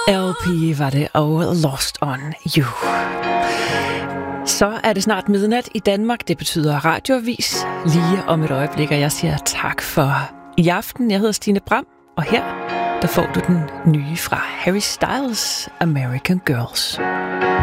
LP var det, og Lost on You. Så er det snart midnat i Danmark. Det betyder radioavis lige om et øjeblik, og jeg siger tak for i aften. Jeg hedder Stine Bram, og her der får du den nye fra Harry Styles, American Girls.